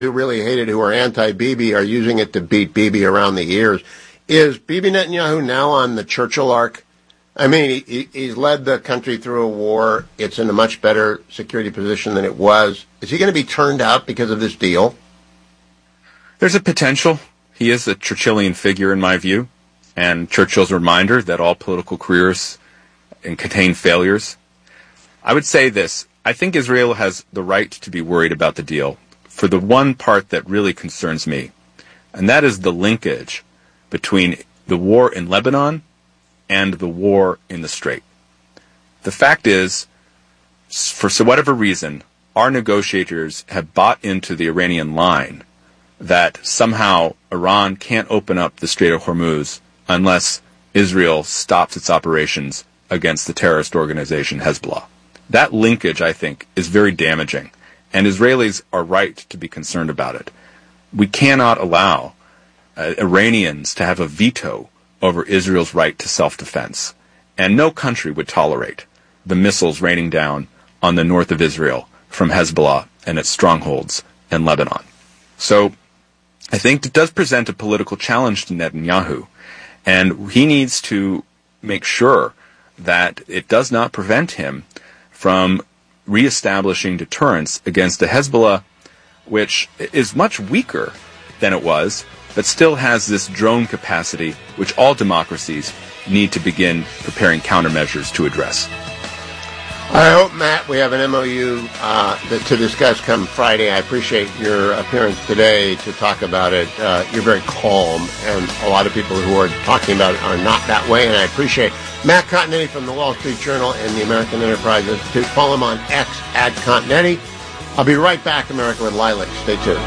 who really hate it, who are anti-Bibi, are using it to beat Bibi around the ears. Is Bibi Netanyahu now on the Churchill arc? I mean, he's led the country through a war. It's in a much better security position than it was. Is he going to be turned out because of this deal? There's a potential. He is a Churchillian figure in my view, and Churchill's reminder that all political careers contain failures. I would say this. I think Israel has the right to be worried about the deal for the one part that really concerns me, and that is the linkage between the war in Lebanon and the war in the Strait. The fact is, for whatever reason, our negotiators have bought into the Iranian line that somehow Iran can't open up the Strait of Hormuz unless Israel stops its operations against the terrorist organization Hezbollah. That linkage, I think, is very damaging, and Israelis are right to be concerned about it. We cannot allow Iranians to have a veto over Israel's right to self-defense, and no country would tolerate the missiles raining down on the north of Israel from Hezbollah and its strongholds in Lebanon. So I think it does present a political challenge to Netanyahu, and he needs to make sure that it does not prevent him from reestablishing deterrence against the Hezbollah, which is much weaker than it was, but still has this drone capacity, which all democracies need to begin preparing countermeasures to address. I hope, Matt, we have an MOU to discuss come Friday. I appreciate your appearance today to talk about it. You're very calm, and a lot of people who are talking about it are not that way, and I appreciate Matt Continetti from the Wall Street Journal and the American Enterprise Institute. Follow him on X @Continetti. I'll be right back, America with Lilac. Stay tuned.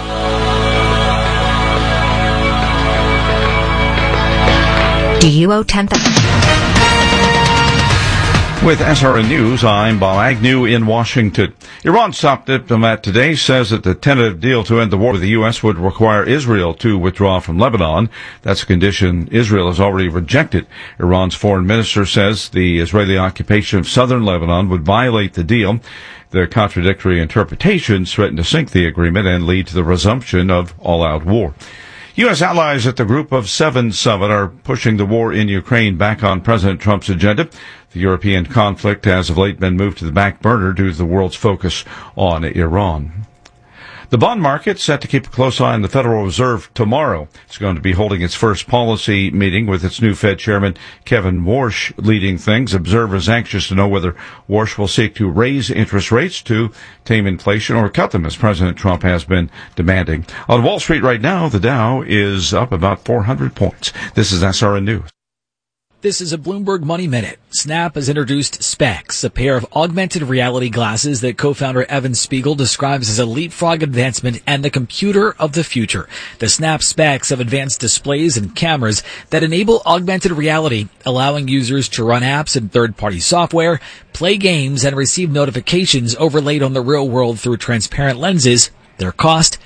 Do you owe 10,000? With SRN News, I'm Bob Agnew in Washington. Iran's top diplomat today says that the tentative deal to end the war with the U.S. would require Israel to withdraw from Lebanon. That's a condition Israel has already rejected. Iran's foreign minister says the Israeli occupation of southern Lebanon would violate the deal. The contradictory interpretations threaten to sink the agreement and lead to the resumption of all-out war. U.S. allies at the Group of Seven summit are pushing the war in Ukraine back on President Trump's agenda. The European conflict has of late been moved to the back burner due to the world's focus on Iran. The bond market set to keep a close eye on the Federal Reserve tomorrow. It's going to be holding its first policy meeting with its new Fed chairman, Kevin Warsh, leading things. Observers anxious to know whether Warsh will seek to raise interest rates to tame inflation or cut them, as President Trump has been demanding. On Wall Street right now, the Dow is up about 400 points. This is SRN News. This is a Bloomberg Money Minute. Snap has introduced Specs, a pair of augmented reality glasses that co-founder Evan Spiegel describes as a leapfrog advancement and the computer of the future. The Snap Specs have advanced displays and cameras that enable augmented reality, allowing users to run apps and third-party software, play games, and receive notifications overlaid on the real world through transparent lenses. Their cost,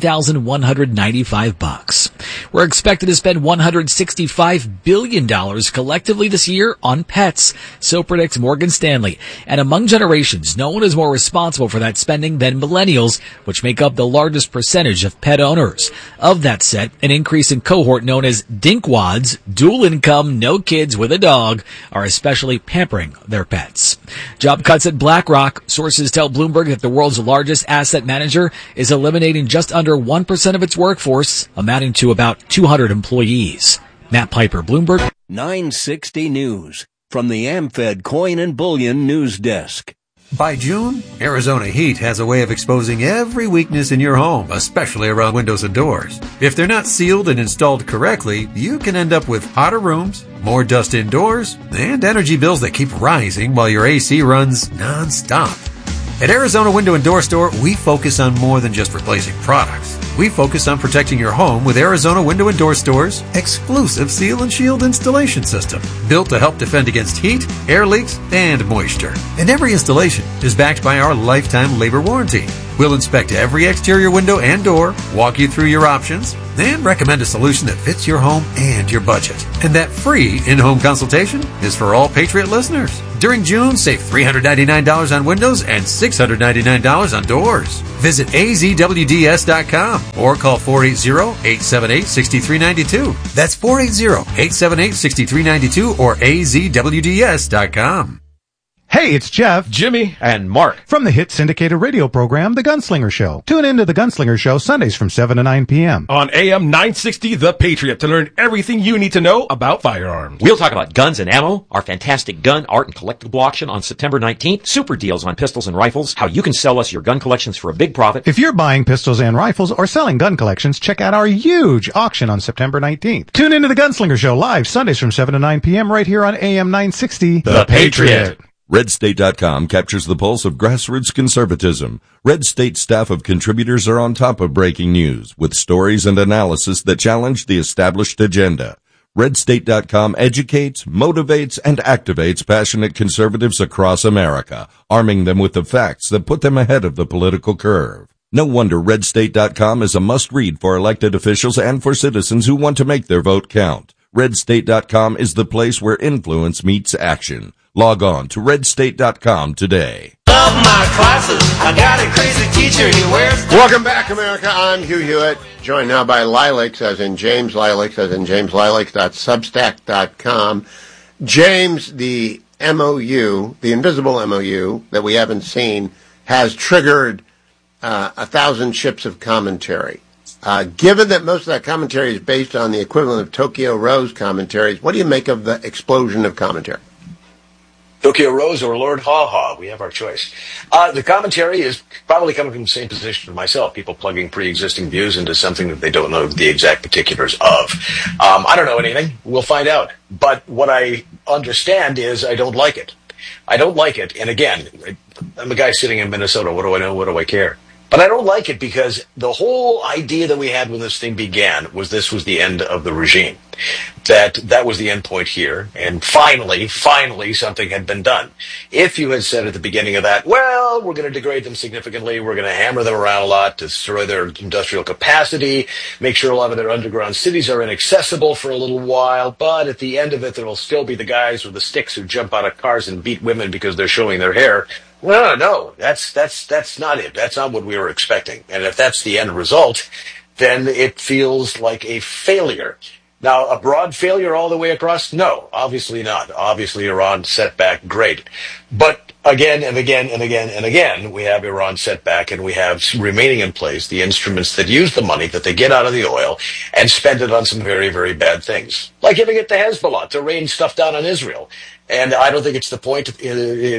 $2,195. We're expected to spend $165 billion collectively this year on pets, so predicts Morgan Stanley. And among generations, no one is more responsible for that spending than millennials, which make up the largest percentage of pet owners. Of that set, an increasing cohort known as dinkwads, dual income, no kids with a dog, are especially pampering their pets. Job cuts at BlackRock. Sources tell Bloomberg that the world's largest asset manager is eliminating just under 1% of its workforce, amounting to about 200 employees. Matt Piper, Bloomberg. 960 News from the AmFed Coin and Bullion News Desk. By June, Arizona Heat has a way of exposing every weakness in your home, especially around windows and doors. If they're not sealed and installed correctly, you can end up with hotter rooms, more dust indoors, and energy bills that keep rising while your AC runs non-stop. At Arizona Window and Door Store, we focus on more than just replacing products. We focus on protecting your home with Arizona Window and Door Store's exclusive Seal and Shield installation system, built to help defend against heat, air leaks, and moisture. And every installation is backed by our lifetime labor warranty. We'll inspect every exterior window and door, walk you through your options, and recommend a solution that fits your home and your budget. And that free in-home consultation is for all Patriot listeners. During June, save $399 on windows and $699 on doors. Visit azwds.com or call 480-878-6392. That's 480-878-6392 or azwds.com. Hey, it's Jeff, Jimmy, and Mark from the hit syndicated radio program, The Gunslinger Show. Tune in to The Gunslinger Show Sundays from 7 to 9 p.m. on AM 960 The Patriot to learn everything you need to know about firearms. We'll talk about guns and ammo, our fantastic gun, art, and collectible auction on September 19th, super deals on pistols and rifles, how you can sell us your gun collections for a big profit. If you're buying pistols and rifles or selling gun collections, check out our huge auction on September 19th. Tune in to The Gunslinger Show live Sundays from 7 to 9 p.m. right here on AM 960 The Patriot. RedState.com captures the pulse of grassroots conservatism. Red State staff of contributors are on top of breaking news with stories and analysis that challenge the established agenda. RedState.com educates, motivates, and activates passionate conservatives across America, arming them with the facts that put them ahead of the political curve. No wonder RedState.com is a must-read for elected officials and for citizens who want to make their vote count. RedState.com is the place where influence meets action. Log on to redstate.com today. Love my classes. I got a crazy teacher. He wears... Welcome back, America. I'm Hugh Hewitt, joined now by Lilacs, as in James Lilacs, as in jameslilacs.substack.com. James, the MOU, the invisible MOU that we haven't seen, has triggered 1,000 ships of commentary. Given that most of that commentary is based on the equivalent of Tokyo Rose commentaries, what do you make of the explosion of commentary? Tokyo Rose or Lord Haw Haw, we have our choice. The commentary is probably coming from the same position as myself, people plugging pre-existing views into something that they don't know the exact particulars of. I don't know anything. We'll find out. But what I understand is I don't like it. I don't like it. And again, I'm a guy sitting in Minnesota. What do I know? What do I care? But I don't like it because the whole idea that we had when this thing began was this was the end of the regime. That was the end point here. And finally, something had been done. If you had said at the beginning of that, well, we're going to degrade them significantly, we're going to hammer them around a lot, destroy their industrial capacity, make sure a lot of their underground cities are inaccessible for a little while, but at the end of it, there will still be the guys with the sticks who jump out of cars and beat women because they're showing their hair. No, that's not it. That's not what we were expecting. And if that's the end result, then it feels like a failure. Now, a broad failure all the way across? No, obviously not. Obviously, Iran setback, great. But again and again and again and again, we have Iran setback, and we have remaining in place the instruments that use the money that they get out of the oil and spend it on some very, very bad things, like giving it to Hezbollah to rain stuff down on Israel. And I don't think it's the point in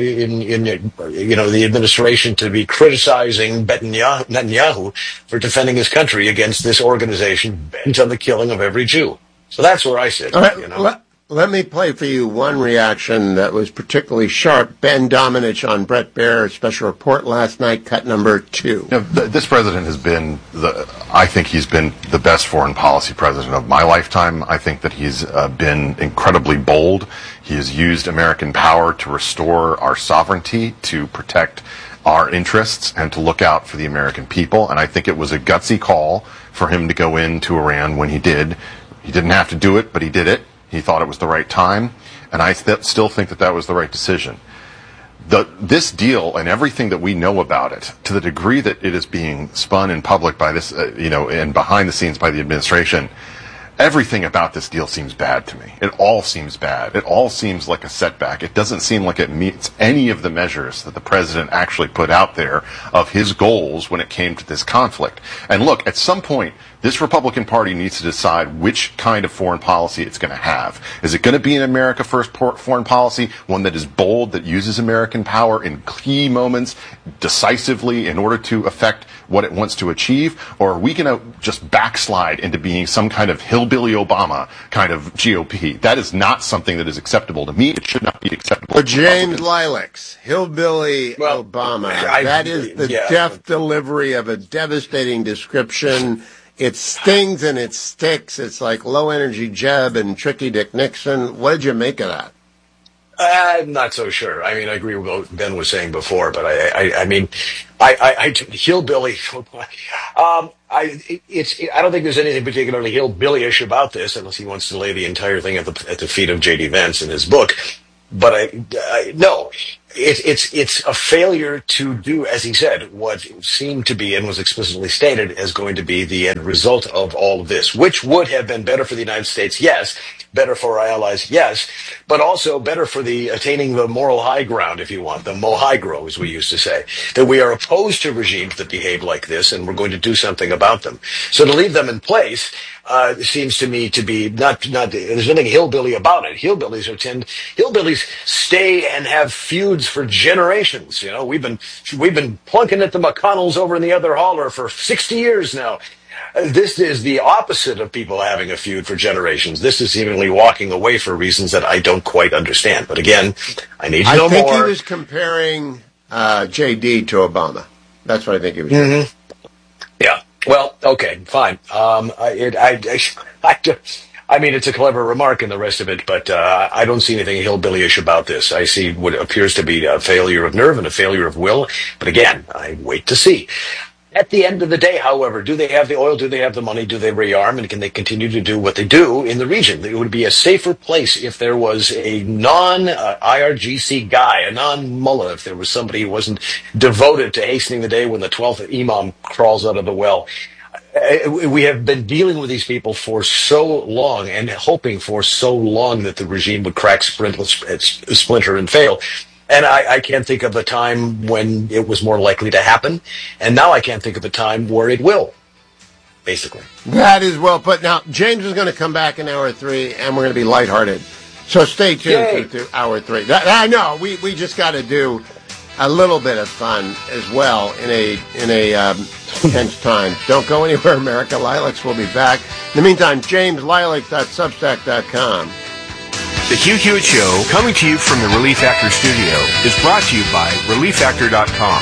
the administration to be criticizing Netanyahu for defending his country against this organization bent on the killing of every Jew. So that's where I sit. All right, let me play for you one reaction that was particularly sharp. Ben Domenech on Bret Baier's special report last night, cut number 2. This president has been, I think he's been the best foreign policy president of my lifetime. I think that he's been incredibly bold. He has used American power to restore our sovereignty, to protect our interests, and to look out for the American people. And I think it was a gutsy call for him to go into Iran when he did. He didn't have to do it, but he did it. He thought it was the right time, and I still think that was the right decision. This deal and everything that we know about it, to the degree that it is being spun in public by this, and behind the scenes by the administration, everything about this deal seems bad to me. It all seems bad. It all seems like a setback. It doesn't seem like it meets any of the measures that the president actually put out there of his goals when it came to this conflict. And look, at some point, this Republican Party needs to decide which kind of foreign policy it's going to have. Is it going to be an America First foreign policy, one that is bold, that uses American power in key moments decisively in order to affect what it wants to achieve? Or are we going to just backslide into being some kind of hillbilly Obama kind of GOP? That is not something that is acceptable to me. It should not be acceptable. For James Lilacs, hillbilly Obama. That is the deft delivery of a devastating description. It stings and it sticks. It's like low-energy Jeb and tricky Dick Nixon. What did you make of that? I'm not so sure. I mean, I agree with what Ben was saying before, but I mean, hillbilly. I don't think there's anything particularly hillbillyish about this, unless he wants to lay the entire thing at the feet of J.D. Vance in his book. But no, it's a failure to do, as he said, what seemed to be and was explicitly stated as going to be the end result of all of this, which would have been better for the United States, yes, better for our allies, yes, but also better for the attaining the moral high ground, if you want, the mohigro, as we used to say, that we are opposed to regimes that behave like this, and we're going to do something about them. So to leave them in place seems to me to be not. There's nothing hillbilly about it. Hillbillies stay and have feuds for generations. You know, we've been plunking at the McConnells over in the other holler for 60 years now. This is the opposite of people having a feud for generations. This is seemingly walking away for reasons that I don't quite understand. But again, I need to know more. I think he was comparing JD to Obama. That's what I think he was doing. Yeah. Well, okay, fine. I mean, it's a clever remark and the rest of it, but I don't see anything hillbillyish about this. I see what appears to be a failure of nerve and a failure of will. But again, I wait to see. At the end of the day, however, do they have the oil? Do they have the money? Do they rearm? And can they continue to do what they do in the region? It would be a safer place if there was a non-IRGC guy, a non-mullah, if there was somebody who wasn't devoted to hastening the day when the 12th imam crawls out of the well. We have been dealing with these people for so long and hoping for so long that the regime would crack, splinter, and fail. And I can't think of a time when it was more likely to happen. And now I can't think of a time where it will, basically. That is well put. Now, James is going to come back in hour 3, and we're going to be lighthearted. So stay tuned to hour 3. I know, we just got to do a little bit of fun as well in a tense time. Don't go anywhere, America. Lilacs will be back. In the meantime, jameslilacs.substack.com. The Hugh Hewitt Show, coming to you from the Relief Factor studio, is brought to you by ReliefFactor.com.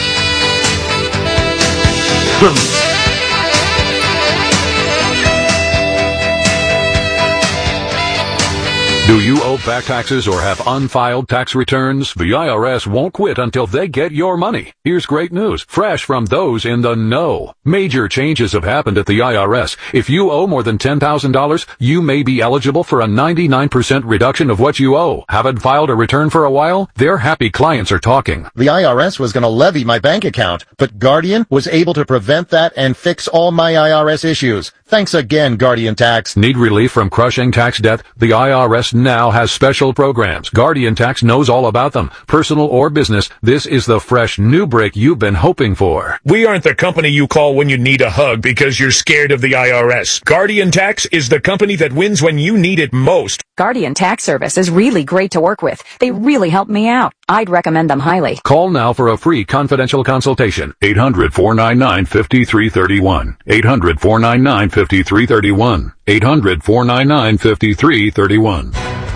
Do you owe back taxes or have unfiled tax returns? The IRS won't quit until they get your money. Here's great news, fresh from those in the know. Major changes have happened at the IRS. If you owe more than $10,000, you may be eligible for a 99% reduction of what you owe. Haven't filed a return for a while? Their happy clients are talking. The IRS was going to levy my bank account, but Guardian was able to prevent that and fix all my IRS issues. Thanks again, Guardian Tax. Need relief from crushing tax debt? The IRS now has special programs. Guardian Tax knows all about them. Personal or business, this is the fresh new break you've been hoping for. We aren't the company you call when you need a hug because you're scared of the IRS. Guardian Tax is the company that wins when you need it most. Guardian Tax Service is really great to work with. They really helped me out. I'd recommend them highly. Call now for a free confidential consultation. 800-499-5331. 800-499-5331. 800-499-5331.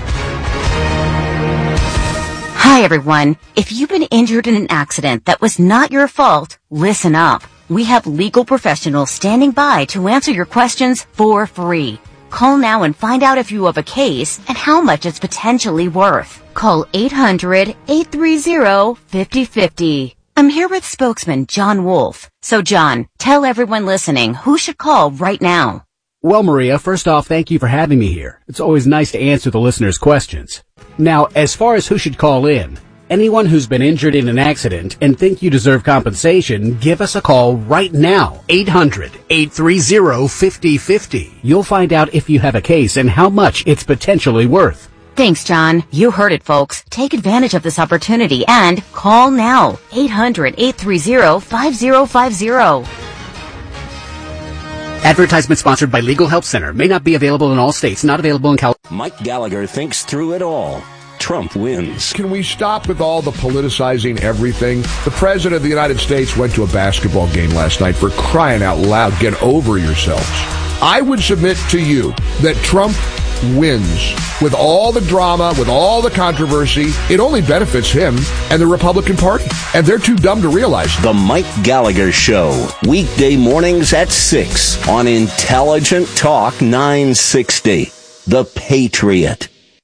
Hi, everyone. If you've been injured in an accident that was not your fault, listen up. We have legal professionals standing by to answer your questions for free. Call now and find out if you have a case and how much it's potentially worth. Call 800-830-5050. I'm here with spokesman John Wolf. So, John, tell everyone listening who should call right now. Well, Maria, first off, thank you for having me here. It's always nice to answer the listeners' questions. Now, as far as who should call in, anyone who's been injured in an accident and think you deserve compensation, give us a call right now. 800-830-5050. You'll find out if you have a case and how much it's potentially worth. Thanks, John. You heard it, folks. Take advantage of this opportunity and call now. 800-830-5050. Advertisement sponsored by Legal Help Center. May not be available in all states. Not available in California. Mike Gallagher thinks through it all. Trump wins. Can we stop with all the politicizing everything? The President of the United States went to a basketball game last night. For crying out loud, get over yourselves. I would submit to you that Trump wins. With all the drama, with all the controversy, it only benefits him and the Republican Party. And they're too dumb to realize. The Mike Gallagher Show, weekday mornings at 6 on Intelligent Talk 960. The Patriot.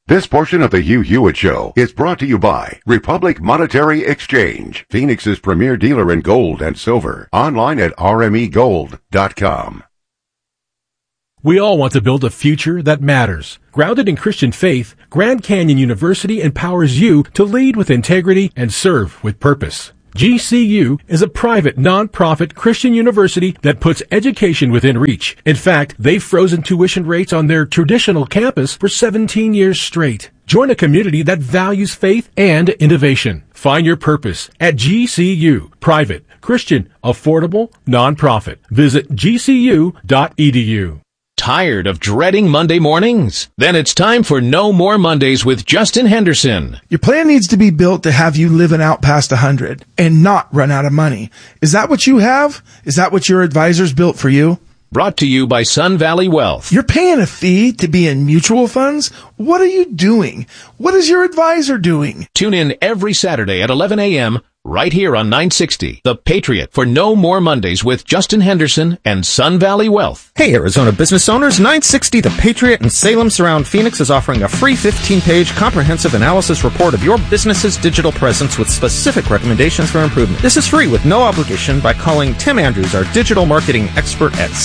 This portion of the Hugh Hewitt Show is brought to you by Republic Monetary Exchange, Phoenix's premier dealer in gold and silver. Online at rmegold.com. We all want to build a future that matters. Grounded in Christian faith, Grand Canyon University empowers you to lead with integrity and serve with purpose. GCU is a private, non-profit Christian university that puts education within reach. In fact, they've frozen tuition rates on their traditional campus for 17 years straight. Join a community that values faith and innovation. Find your purpose at GCU. Private, Christian, affordable, non-profit. Visit gcu.edu. Tired of dreading Monday mornings? Then it's time for No More Mondays with Justin Henderson. Your plan needs to be built to have you living out past 100 and not run out of money. Is that what you have? Is that what your advisors built for you? Brought to you by Sun Valley Wealth. You're paying a fee to be in mutual funds? What are you doing? What is your advisor doing? Tune in every Saturday at 11 a.m. right here on 960, The Patriot, for No More Mondays with Justin Henderson and Sun Valley Wealth. Hey, Arizona business owners, 960 The Patriot in Salem Surround Phoenix is offering a free 15-page comprehensive analysis report of your business's digital presence with specific recommendations for improvement. This is free with no obligation by calling Tim Andrews, our digital marketing expert, at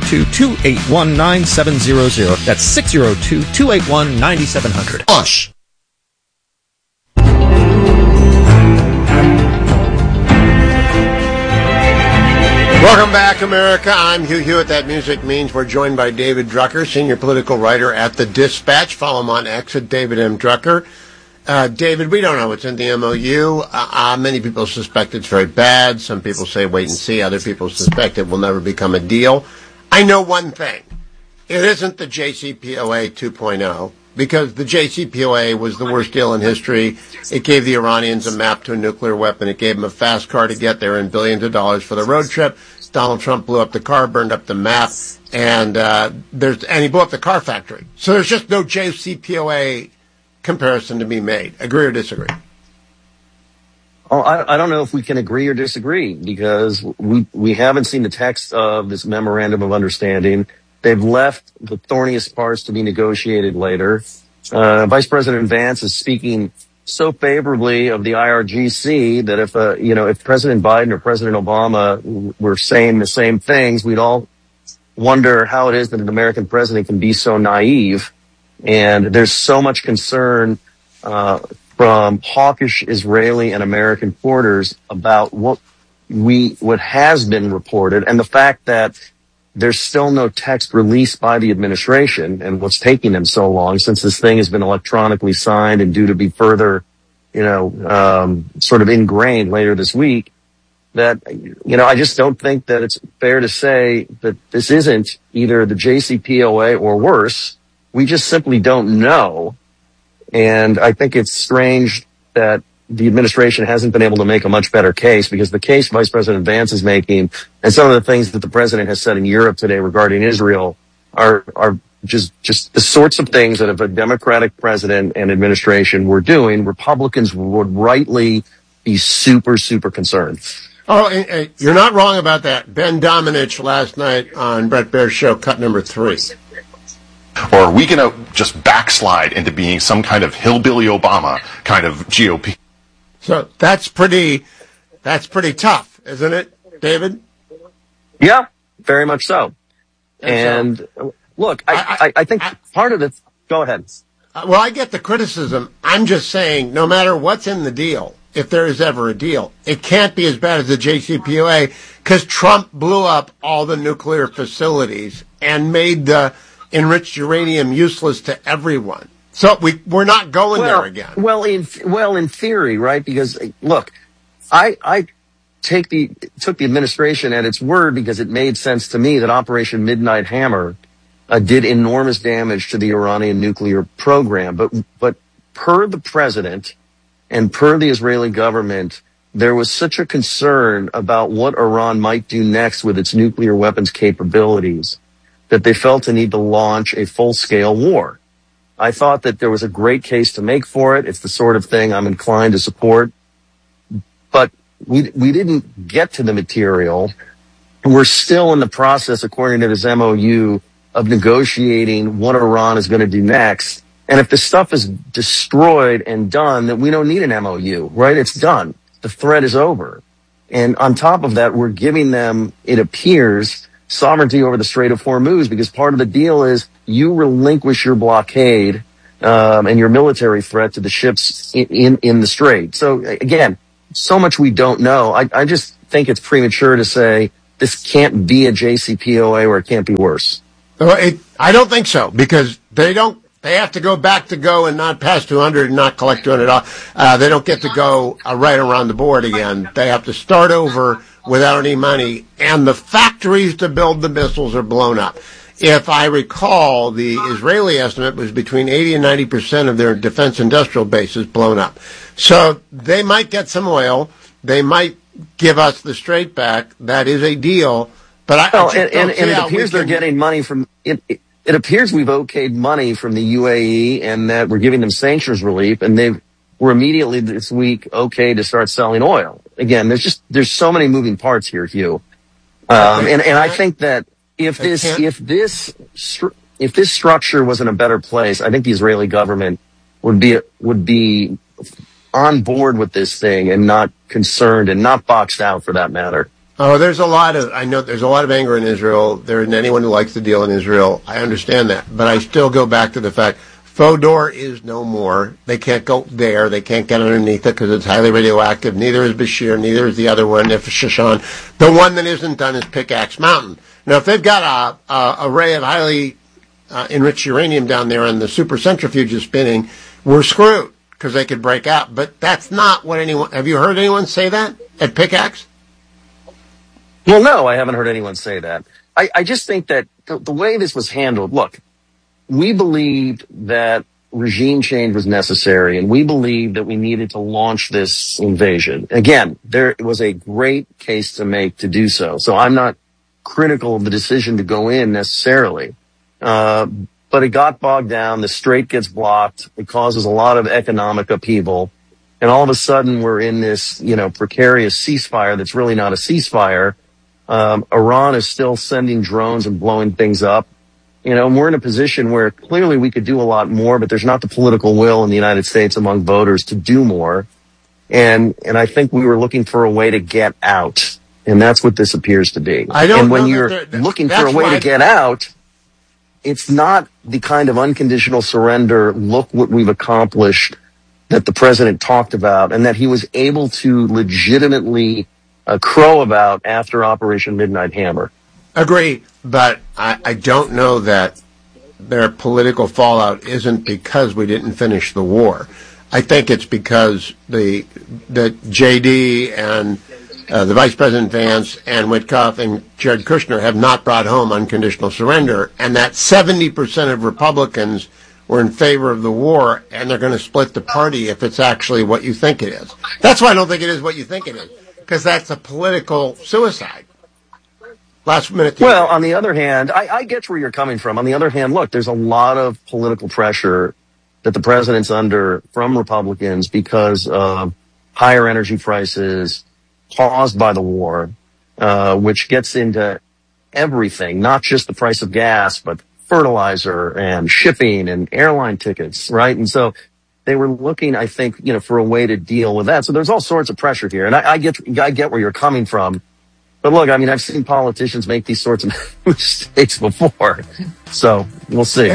602-281-9700. That's 602-281-9700. Push. Welcome back, America. I'm Hugh Hewitt. That music means we're joined by David Drucker, senior political writer at The Dispatch. Follow him on X at David M. Drucker. David, we don't know what's in the MOU. Many people suspect it's very bad. Some people say wait and see. Other people suspect it will never become a deal. I know one thing. It isn't the JCPOA 2.0, because the JCPOA was the worst deal in history. It gave the Iranians a map to a nuclear weapon. It gave them a fast car to get there and billions of dollars for the road trip. Donald Trump blew up the car, burned up the map, and he blew up the car factory. So there's just no JCPOA comparison to be made. Agree or disagree? Oh, I don't know if we can agree or disagree, because we haven't seen the text of this memorandum of understanding. They've left the thorniest parts to be negotiated later. Vice President Vance is speaking so favorably of the IRGC that if President Biden or President Obama were saying the same things, we'd all wonder how it is that an American president can be so naive. And there's so much concern from hawkish Israeli and American quarters about what has been reported, and the fact that there's still no text released by the administration, and what's taking them so long, since this thing has been electronically signed and due to be further, sort of ingrained later this week, that, I just don't think that it's fair to say that this isn't either the JCPOA or worse. We just simply don't know. And I think it's strange that the administration hasn't been able to make a much better case, because the case Vice President Vance is making and some of the things that the president has said in Europe today regarding Israel are just the sorts of things that if a Democratic president and administration were doing, Republicans would rightly be super, super concerned. Oh, you're not wrong about that. Ben Domenech last night on Bret Baier's show, cut number 3. Or are we going to just backslide into being some kind of hillbilly Obama kind of GOP? So that's pretty tough, isn't it, David? Yeah, very much so. And look, I think part of it, go ahead. Well, I get the criticism. I'm just saying, no matter what's in the deal, if there is ever a deal, it can't be as bad as the JCPOA, because Trump blew up all the nuclear facilities and made the enriched uranium useless to everyone. So we're not going there again. Well, in theory, right? Because look, I took the administration at its word, because it made sense to me that Operation Midnight Hammer did enormous damage to the Iranian nuclear program. But per the president and per the Israeli government, there was such a concern about what Iran might do next with its nuclear weapons capabilities that they felt the need to launch a full-scale war. I thought that there was a great case to make for it. It's the sort of thing I'm inclined to support. But we didn't get to the material. We're still in the process, according to this MOU, of negotiating what Iran is going to do next. And if the stuff is destroyed and done, then we don't need an MOU, right? It's done. The threat is over. And on top of that, we're giving them, it appears, sovereignty over the Strait of Hormuz, because part of the deal is you relinquish your blockade and your military threat to the ships in the strait. So again, so much we don't know. I just think it's premature to say this can't be a JCPOA or it can't be worse. I don't think so, because they have to go back to go and not pass 200 and not collect $200. They don't get to go right around the board again. They have to start over without any money, and the factories to build the missiles are blown up. If I recall, the Israeli estimate was between 80 and 90% of their defense industrial base is blown up. So they might get some oil. They might give us the strait back. That is a deal. But it appears they're getting money from it. It appears we've okayed money from the UAE and that we're giving them sanctions relief, and were immediately this week okay to start selling oil. Again, there's so many moving parts here, Hugh. And I think that if this structure was in a better place, I think the Israeli government would be on board with this thing and not concerned and not boxed out, for that matter. Oh, I know there's a lot of anger in Israel. There isn't anyone who likes the deal in Israel. I understand that. But I still go back to the fact Fodor is no more. They can't go there. They can't get underneath it because it's highly radioactive. Neither is Bashir. Neither is the other one, Shashan. The one that isn't done is Pickaxe Mountain. Now, if they've got a array of highly enriched uranium down there and the supercentrifuge is spinning, we're screwed because they could break out. But that's not what have you heard anyone say that at Pickaxe? Well, no, I haven't heard anyone say that. I just think that the way this was handled, look, we believed that regime change was necessary, and we believed that we needed to launch this invasion. Again, there was a great case to make to do so. So I'm not critical of the decision to go in necessarily. But it got bogged down. The strait gets blocked. It causes a lot of economic upheaval. And all of a sudden we're in this, precarious ceasefire that's really not a ceasefire. Iran is still sending drones and blowing things up. And we're in a position where clearly we could do a lot more, but there's not the political will in the United States among voters to do more. And I think we were looking for a way to get out. And that's what this appears to be. And when you're looking for a way to get out, it's not the kind of unconditional surrender, look what we've accomplished, that the president talked about and that he was able to legitimately crow about after Operation Midnight Hammer. Agree, but I don't know that their political fallout isn't because we didn't finish the war. I think it's because the JD and the Vice President Vance and Witkoff and Jared Kushner have not brought home unconditional surrender, and that 70% of Republicans were in favor of the war, and they're going to split the party if it's actually what you think it is. That's why I don't think it is what you think it is, because that's a political suicide. Last minute. Well, on the other hand, I get where you're coming from. On the other hand, look, there's a lot of political pressure that the president's under from Republicans because of higher energy prices caused by the war, which gets into everything, not just the price of gas, but fertilizer and shipping and airline tickets, right? And so they were looking, I think, for a way to deal with that. So there's all sorts of pressure here. And I get where you're coming from. But look, I've seen politicians make these sorts of mistakes before. So we'll see.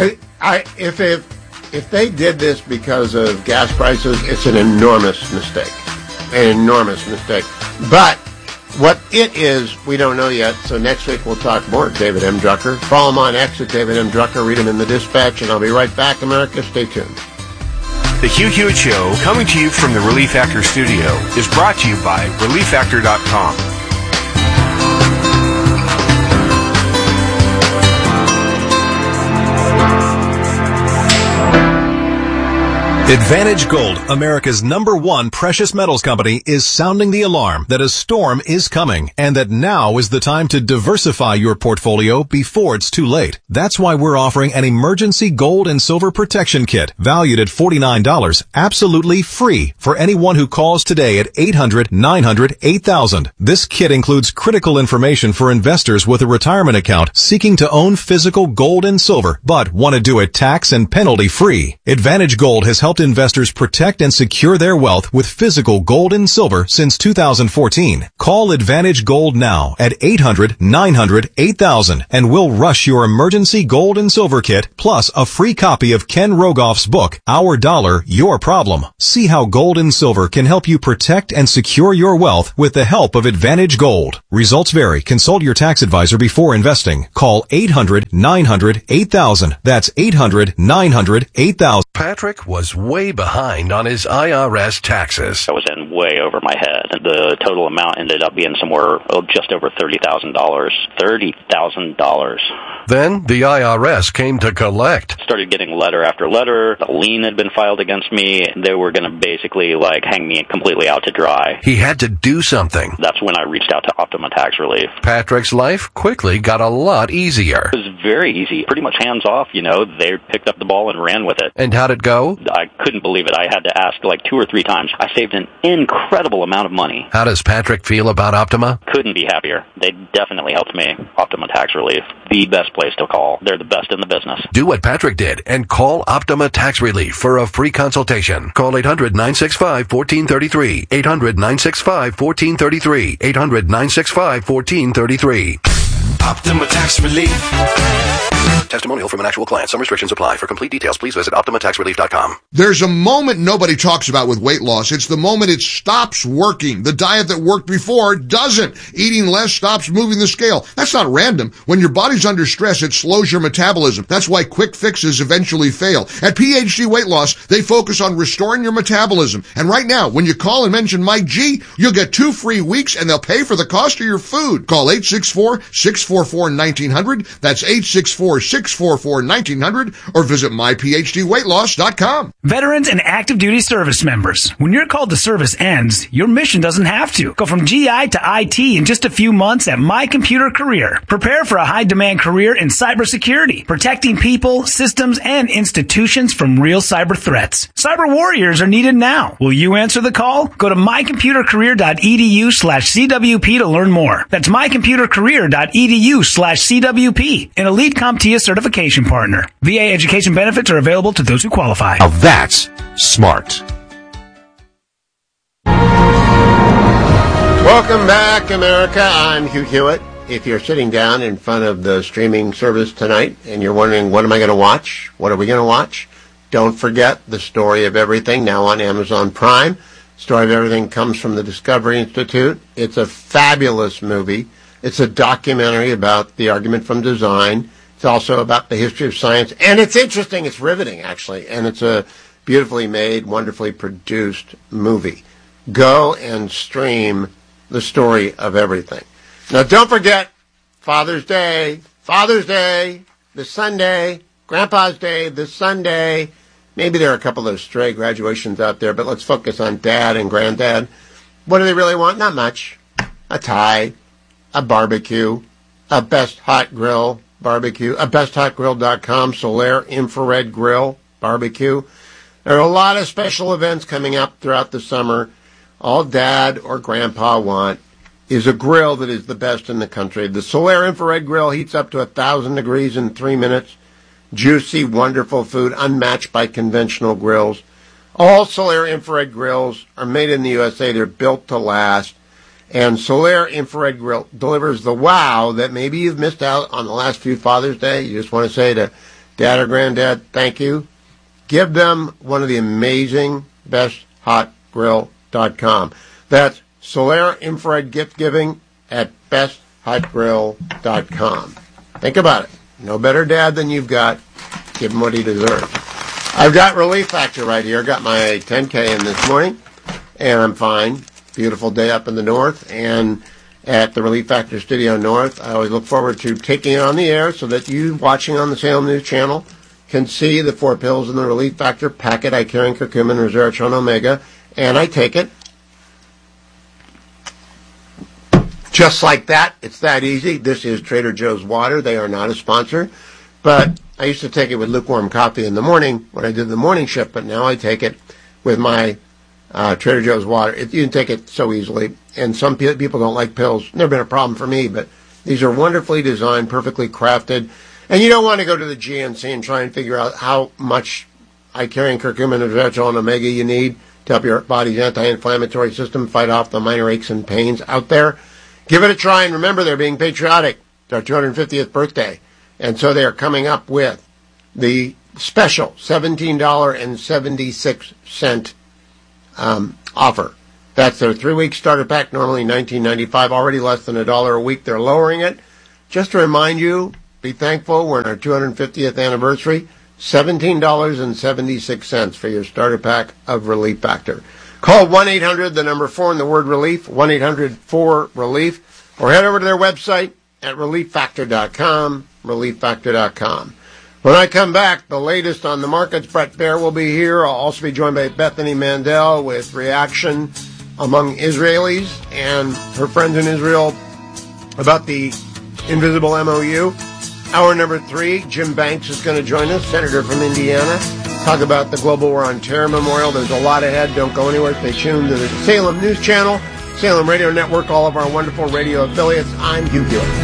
If they did this because of gas prices, it's an enormous mistake. An enormous mistake. But what it is, we don't know yet. So next week we'll talk more. David M. Drucker. Follow him on X at David M. Drucker. Read him in the Dispatch, and I'll be right back, America. Stay tuned. The Hugh Hewitt Show, coming to you from the Relief Factor studio, is brought to you by ReliefFactor.com. Advantage Gold, America's #1 precious metals company, is sounding the alarm that a storm is coming and that now is the time to diversify your portfolio before it's too late. That's why we're offering an emergency gold and silver protection kit valued at $49, absolutely free for anyone who calls today at 800-900-8000. This kit includes critical information for investors with a retirement account seeking to own physical gold and silver, but want to do it tax and penalty free. Advantage Gold has helped investors protect and secure their wealth with physical gold and silver since 2014. Call Advantage Gold now at 800-900-8000 and we'll rush your emergency gold and silver kit plus a free copy of Ken Rogoff's book, Our Dollar, Your Problem. See how gold and silver can help you protect and secure your wealth with the help of Advantage Gold. Results vary. Consult your tax advisor before investing. Call 800-900-8000. That's 800-900-8000. Patrick was way behind on his IRS taxes. I was in way over my head. The total amount ended up being somewhere just over $30,000. $30,000. Then the IRS came to collect. Started getting letter after letter. A lien had been filed against me. They were going to basically hang me completely out to dry. He had to do something. That's when I reached out to Optima Tax Relief. Patrick's life quickly got a lot easier. It was very easy. Pretty much hands off, They picked up the ball and ran with it. And how'd it go? I couldn't believe it. I had to ask 2 or 3 times. I saved an incredible amount of money. How does Patrick feel about Optima? Couldn't be happier. They definitely helped me. Optima Tax Relief. The best place to call. They're the best in the business. Do what Patrick did and call Optima Tax Relief for a free consultation. Call 800-965-1433. 800-965-1433. 800-965-1433. Optima Tax Relief. Testimonial from an actual client. Some restrictions apply. For complete details, please visit OptimaTaxRelief.com. There's a moment nobody talks about with weight loss. It's the moment it stops working. The diet that worked before doesn't. Eating less stops moving the scale. That's not random. When your body's under stress, it slows your metabolism. That's why quick fixes eventually fail. At PhD Weight Loss, they focus on restoring your metabolism. And right now, when you call and mention Mike G, you'll get 2 free weeks and they'll pay for the cost of your food. Call 864-644-1900. That's 864-644-1900 or visit myphdweightloss.com. Veterans and active duty service members, when your call to service ends, your mission doesn't have to. Go from GI to IT in just a few months at My Computer Career. Prepare for a high-demand career in cybersecurity, protecting people, systems, and institutions from real cyber threats. Cyber warriors are needed now. Will you answer the call? Go to mycomputercareer.edu/CWP to learn more. That's mycomputercareer.edu/CWP. An elite CompTIA certification partner. VA education benefits are available to those who qualify. Now that's smart. Welcome back, America. I'm Hugh Hewitt. If you're sitting down in front of the streaming service tonight and you're wondering, what am I going to watch? What are we going to watch? Don't forget The Story of Everything, now on Amazon Prime. Story of Everything comes from the Discovery Institute. It's a fabulous movie. It's a documentary about the argument from design. It's also about the history of science. And it's interesting. It's riveting, actually. And it's a beautifully made, wonderfully produced movie. Go and stream The Story of Everything. Now, don't forget Father's Day, this Sunday, Grandpa's Day, this Sunday. Maybe there are a couple of stray graduations out there, but let's focus on Dad and Granddad. What do they really want? Not much. A tie, a barbecue, a Best Hot Grill barbecue, a BestHotGrill.com Solaire Infrared Grill barbecue. There are a lot of special events coming up throughout the summer. All Dad or Grandpa want is a grill that is the best in the country. The Solaire Infrared Grill heats up to 1,000 degrees in 3 minutes. Juicy, wonderful food, unmatched by conventional grills. All Solaire Infrared Grills are made in the USA. They're built to last. And Solaire Infrared Grill delivers the wow that maybe you've missed out on the last few Father's Day. You just want to say to Dad or Granddad, thank you. Give them one of the amazing BestHotGrill.com. That's Solaire Infrared Gift Giving at BestHotGrill.com. Think about it. No better dad than you've got. Give him what he deserves. I've got Relief Factor right here. Got my 10K in this morning, and I'm fine. Beautiful day up in the north, and at the Relief Factor Studio North, I always look forward to taking it on the air so that you watching on the Salem News Channel can see the 4 pills in the Relief Factor packet. I carry curcumin, resveratrol, omega, and I take it. Just like that. It's that easy. This is Trader Joe's water. They are not a sponsor. But I used to take it with lukewarm coffee in the morning when I did the morning shift, but now I take it with my Trader Joe's water. You can take it so easily. And some people don't like pills. Never been a problem for me, but these are wonderfully designed, perfectly crafted. And you don't want to go to the GNC and try and figure out how much I-carry curcumin, resveratrol, and omega you need to help your body's anti-inflammatory system fight off the minor aches and pains out there. Give it a try, and remember, they're being patriotic. It's our 250th birthday. And so they are coming up with the special $17.76 offer. That's their 3-week starter pack, normally $19.95, already less than $1 a week. They're lowering it. Just to remind you, be thankful, we're in our 250th anniversary, $17.76 for your starter pack of Relief Factor. Call 1-800, the number 4 and the word relief, 1-800-4-RELIEF, or head over to their website at relieffactor.com, relieffactor.com. When I come back, the latest on the markets, Brett Baer will be here. I'll also be joined by Bethany Mandel with reaction among Israelis and her friends in Israel about the invisible MOU. Hour number 3, Jim Banks is going to join us, Senator from Indiana. Talk about the Global War on Terror Memorial. There's a lot ahead. Don't go anywhere. Stay tuned to the Salem News Channel, Salem Radio Network, all of our wonderful radio affiliates. I'm Hugh Hewitt.